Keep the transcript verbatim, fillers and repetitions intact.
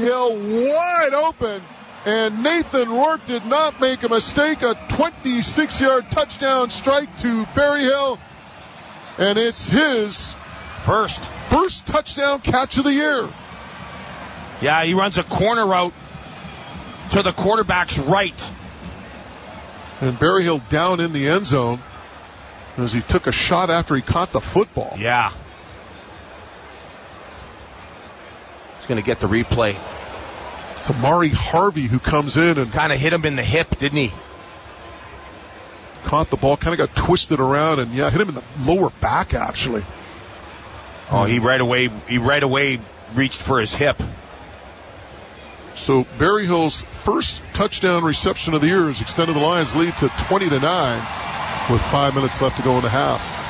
Berryhill wide open, and Nathan Rourke did not make a mistake. A twenty-six-yard touchdown strike to Berryhill, and it's his first first touchdown catch of the year. Yeah, he runs a corner route to the quarterback's right. And Berryhill down in the end zone as he took a shot after he caught the football. Yeah. He's going to get the replay. It's Amari Harvey who comes in and kind of hit him in the hip, didn't he? Caught the ball, kind of got twisted around, and yeah, hit him in the lower back actually. Oh, he right away, he right away reached for his hip. So Berryhill's first touchdown reception of the year has extended the Lions' lead to twenty to nine with five minutes left to go in the half.